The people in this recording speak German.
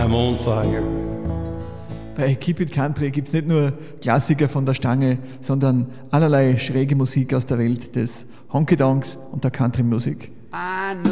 I'm on fire. Bei Keep It Country gibt es nicht nur Klassiker von der Stange, sondern allerlei schräge Musik aus der Welt des Honky-Donks und der Country-Musik.